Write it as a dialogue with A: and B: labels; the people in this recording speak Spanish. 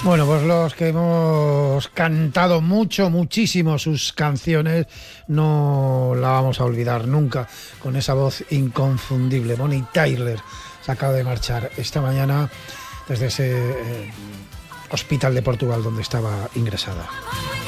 A: Bueno, pues los que hemos cantado muchísimo sus canciones, no la vamos a olvidar nunca, con esa voz inconfundible. Bonnie Tyler se acaba de marchar esta mañana desde ese hospital de Portugal donde estaba ingresada.